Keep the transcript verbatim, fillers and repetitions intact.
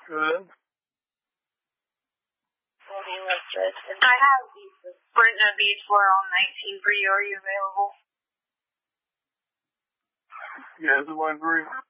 Good. I have Brenda Beach for on nineteen for you. Are you available? Yeah, is it line three?